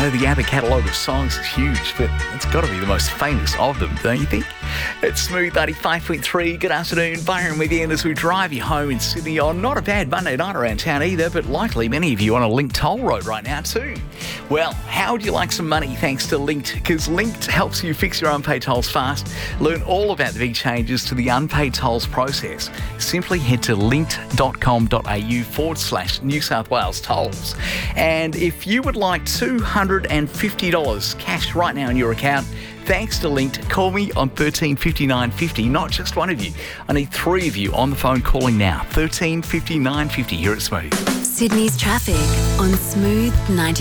know, the ABBA catalogue of songs is huge, but it's got to be the most famous of them, don't you think? It's Smooth 95.3. Good afternoon, Byron with you as we drive you home in Sydney on not a bad Monday night around town either, but likely many of you on a Linked toll road right now too. Well, how would you like some money thanks to Linked? Because Linked helps you fix your unpaid tolls fast. Learn all about the big changes to the unpaid tolls process. Simply head to linked.com.au/New South Wales tolls. And if you would like $250 cash right now in your account, thanks to Linked, call me on 13 59 50. Not just one of you. I need three of you on the phone calling now. 13 59 50 here at Smooth. Sydney's traffic on Smooth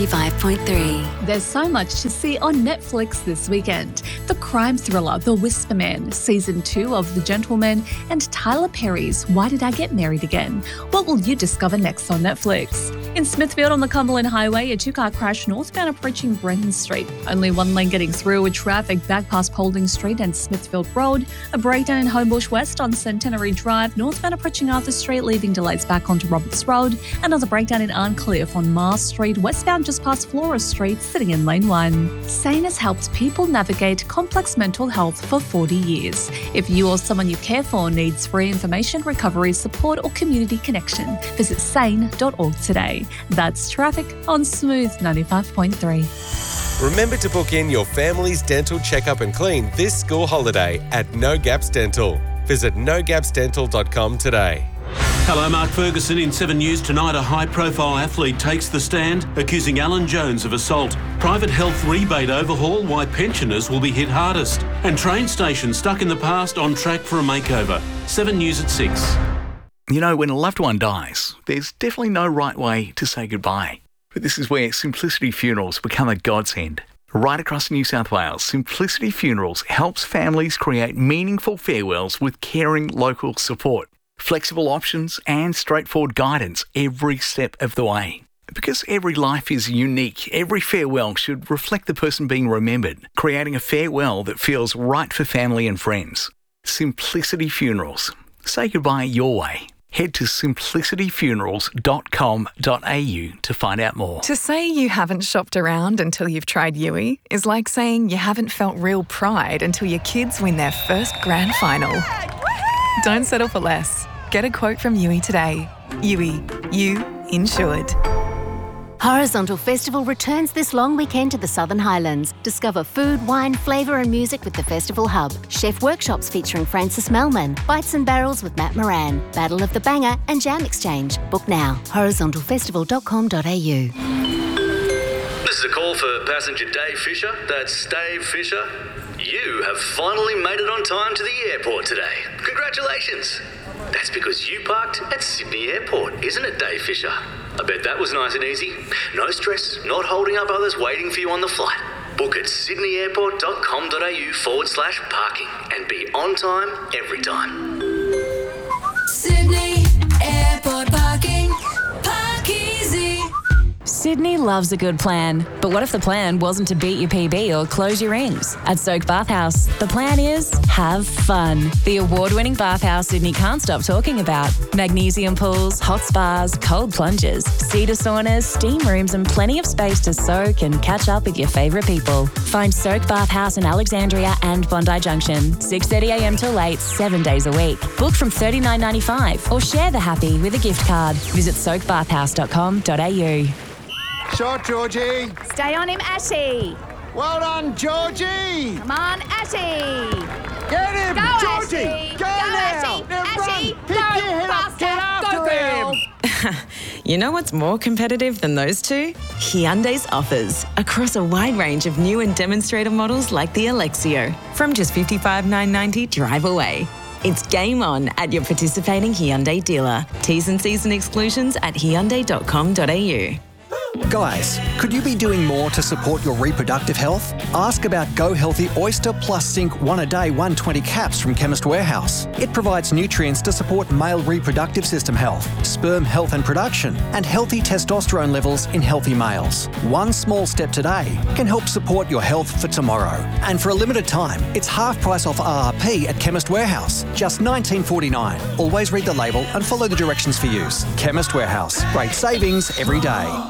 95.3. There's so much to see on Netflix this weekend. The crime thriller The Whisper Man, Season 2 of The Gentleman, and Tyler Perry's Why Did I Get Married Again? What will you discover next on Netflix? In Smithfield on the Cumberland Highway, a two-car crash northbound approaching Brenton Street. Only one lane getting through with traffic back past Paulding Street and Smithfield Road. A breakdown in Homebush West on Centenary Drive, northbound approaching Arthur Street, leaving delays back onto Roberts Road. Another breakdown in Arncliffe on Mars Street, westbound just past Flora Street, sitting in lane 1. SANE has helped people navigate complex mental health for 40 years. If you or someone you care for needs free information, recovery support or community connection, visit sane.org today. That's traffic on Smooth 95.3. Remember to book in your family's dental checkup and clean this school holiday at No Gaps Dental. Visit nogapsdental.com today. Hello, Mark Ferguson. In 7 News tonight, a high-profile athlete takes the stand, accusing Alan Jones of assault. Private health rebate overhaul, why pensioners will be hit hardest. And train station stuck in the past on track for a makeover. 7 News at 6. You know, when a loved one dies, there's definitely no right way to say goodbye. But this is where Simplicity Funerals become a godsend. Right across New South Wales, Simplicity Funerals helps families create meaningful farewells with caring local support. Flexible options and straightforward guidance every step of the way. Because every life is unique, every farewell should reflect the person being remembered, creating a farewell that feels right for family and friends. Simplicity Funerals. Say goodbye your way. Head to simplicityfunerals.com.au to find out more. To say you haven't shopped around until you've tried Yui is like saying you haven't felt real pride until your kids win their first grand final. Don't settle for less. Get a quote from Yui today. Yui, you insured. Horizontal Festival returns this long weekend to the Southern Highlands. Discover food, wine, flavour and music with the Festival Hub. Chef workshops featuring Francis Melman. Bites and Barrels with Matt Moran. Battle of the Banger and Jam Exchange. Book now. horizontalfestival.com.au. This is a call for passenger Dave Fisher. That's Dave Fisher. You have finally made it on time to the airport today. Congratulations. That's because you parked at Sydney Airport, isn't it, Dave Fisher? I bet that was nice and easy. No stress, not holding up others waiting for you on the flight. Book at sydneyairport.com.au/parking and be on time every time. Sydney Airport parking. Park easy. Sydney loves a good plan, but what if the plan wasn't to beat your PB or close your rings? At Soak Bathhouse, the plan is have fun. The award-winning bathhouse Sydney can't stop talking about. Magnesium pools, hot spas, cold plunges, cedar saunas, steam rooms and plenty of space to soak and catch up with your favourite people. Find Soak Bathhouse in Alexandria and Bondi Junction, 6:30am till 8, 7 days a week. Book from $39.95 or share the happy with a gift card. Visit soakbathhouse.com.au. Shot, Georgie. Stay on him, Ashy. Well done, Georgie. Come on, Ashy. Get him, Go, Georgie. Ashy. Go now. Ashy. Now Ashy. run. Pick your head up. Get after him. You know what's more competitive than those two? Hyundai's offers across a wide range of new and demonstrator models like the Alexio. From just $55,990 drive away. It's game on at your participating Hyundai dealer. T's and C's and exclusions at hyundai.com.au. Guys, could you be doing more to support your reproductive health? Ask about Go Healthy Oyster Plus Zinc 1 a day 120 caps from Chemist Warehouse. It provides nutrients to support male reproductive system health, sperm health and production, and healthy testosterone levels in healthy males. One small step today can help support your health for tomorrow. And for a limited time, it's half price off RRP at Chemist Warehouse, just $19.49. Always read the label and follow the directions for use. Chemist Warehouse, great savings every day.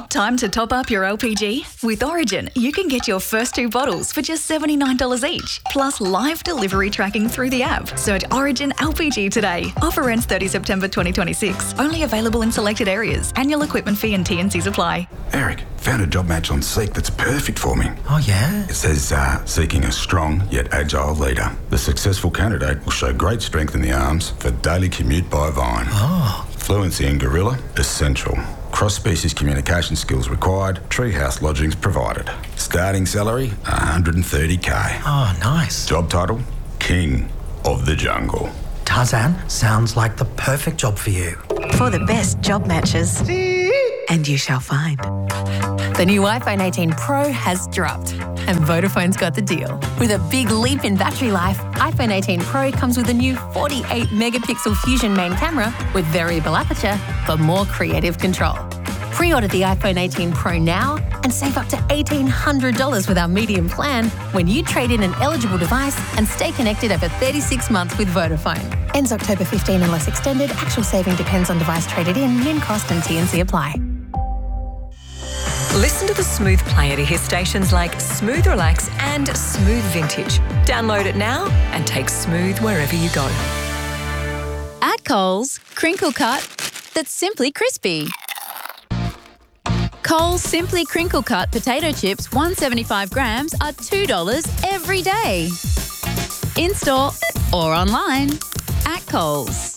Time to top up your LPG? With Origin, you can get your first 2 bottles for just $79 each, plus live delivery tracking through the app. Search Origin LPG today. Offer ends 30 September 2026. Only available in selected areas. Annual equipment fee and T&Cs apply. Eric, found a job match on Seek that's perfect for me. Oh, yeah? It says, seeking a strong yet agile leader. The successful candidate will show great strength in the arms for daily commute by Vine. Oh. Fluency in Gorilla, essential. Cross-species communication skills required. Treehouse lodgings provided. Starting salary, $130K. Oh, nice. Job title, King of the Jungle. Tarzan, sounds like the perfect job for you. For the best job matches. And you shall find. The new iPhone 18 Pro has dropped, and Vodafone's got the deal. With a big leap in battery life, iPhone 18 Pro comes with a new 48-megapixel Fusion main camera with variable aperture for more creative control. Pre-order the iPhone 18 Pro now and save up to $1,800 with our medium plan when you trade in an eligible device and stay connected over 36 months with Vodafone. Ends October 15 unless extended. Actual saving depends on device traded in. Min cost and T&C apply. Listen to the Smooth player to hear stations like Smooth Relax and Smooth Vintage. Download it now and take Smooth wherever you go. At Coles, crinkle cut that's simply crispy. Coles Simply Crinkle Cut potato chips 175 grams are $2 every day. In store or online at Coles.